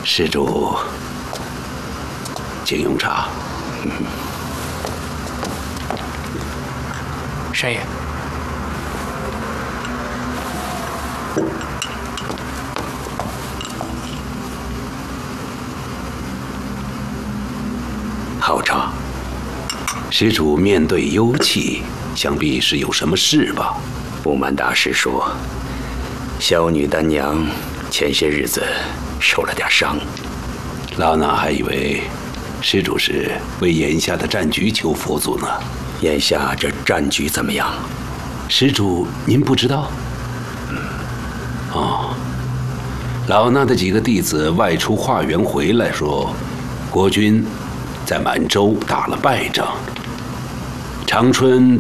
施主，请用茶。 山爷， 好茶。施主面对幽气，想必是有什么事吧？ 不瞒大师说，小女丹娘前些日子受了点伤。 老衲还以为施主是为眼下的战局求佛祖呢。 眼下这战局怎么样？ 施主，您不知道？哦，老衲的几个弟子外出化缘回来说，国军在满洲打了败仗，长春